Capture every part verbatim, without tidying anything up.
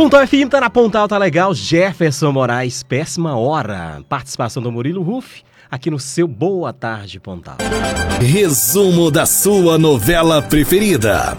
Pontal F M tá na Pontal, tá legal. Jefferson Moraes, péssima hora. Participação do Murilo Ruff, aqui no seu Boa Tarde Pontal. Resumo da sua novela preferida.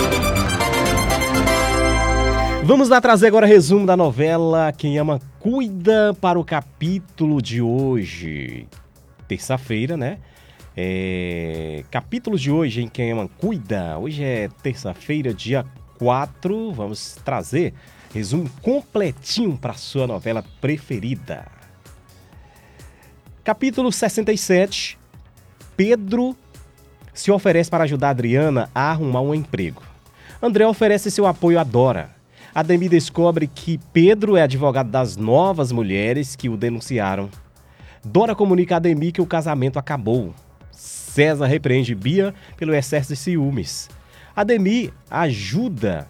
Vamos lá trazer agora resumo da novela Quem Ama Cuida para o capítulo de hoje. Terça-feira, né? É... Capítulo de hoje em Quem Ama Cuida. Hoje é terça-feira, dia quatro. Vamos trazer resumo completinho para a sua novela preferida. Capítulo sessenta e sete. Pedro se oferece para ajudar a Adriana a arrumar um emprego. André oferece seu apoio a Dora. Ademir descobre que Pedro é advogado das novas mulheres que o denunciaram. Dora comunica a Ademir que o casamento acabou. César repreende Bia pelo excesso de ciúmes. Ademir ajuda...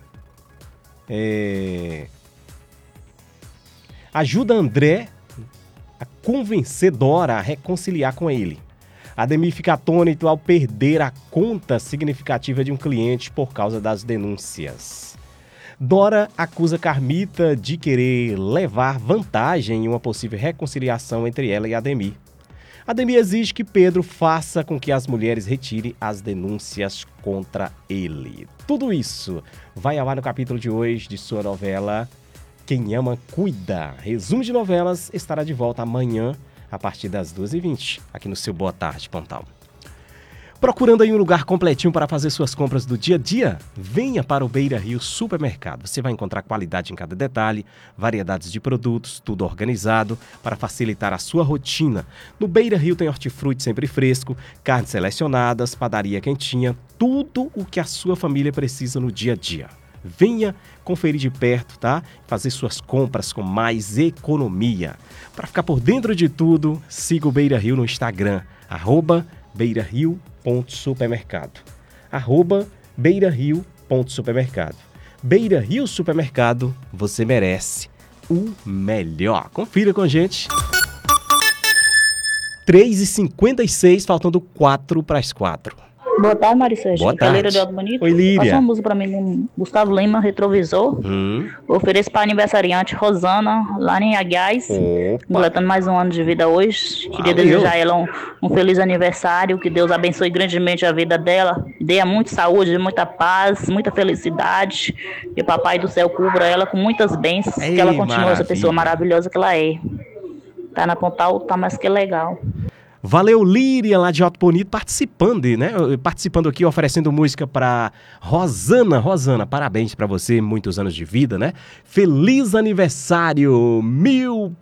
É, ajuda André a convencer Dora a reconciliar com ele. Ademir fica atônito ao perder a conta significativa de um cliente por causa das denúncias. Dora acusa Carmita de querer levar vantagem em uma possível reconciliação entre ela e Ademir. Ademir exige que Pedro faça com que as mulheres retirem as denúncias contra ele. Tudo isso vai ao ar no capítulo de hoje de sua novela Quem Ama Cuida. Resumo de novelas estará de volta amanhã a partir das duas e vinte, aqui no seu Boa Tarde Pontal. Procurando aí um lugar completinho para fazer suas compras do dia a dia? Venha para o Beira Rio Supermercado. Você vai encontrar qualidade em cada detalhe, variedades de produtos, tudo organizado para facilitar a sua rotina. No Beira Rio tem hortifruti sempre fresco, carnes selecionadas, padaria quentinha, tudo o que a sua família precisa no dia a dia. Venha conferir de perto, tá? Fazer suas compras com mais economia. Para ficar por dentro de tudo, siga o Beira Rio no Instagram, arroba beirario.supermercado. Arroba beirario.supermercado. Beira Rio Supermercado, você merece o melhor. Confira com a gente. três e cinquenta e seis, faltando quatro para as quatro. Boa tarde, Maricete. Boa tarde. Líria do Alto Bonito. Oi, Líria. Passa uma música pra mim, um Gustavo Lima, Retrovisor. Hum. Ofereço para aniversariante Rosana, lá em Aguiás, completando mais um ano de vida hoje. Queria Valeu. desejar a ela um, um feliz aniversário, que Deus abençoe grandemente a vida dela, dê muita saúde, muita paz, muita felicidade, que o Papai do Céu cubra ela com muitas bênçãos, Ei, que ela continue maravilha. essa pessoa maravilhosa que ela é. Tá na Pontal, tá mais que legal. Valeu, Líria, lá de Alto Bonito, participando, né? Participando aqui, oferecendo música para Rosana. Rosana, parabéns para você, muitos anos de vida, né? Feliz aniversário, mil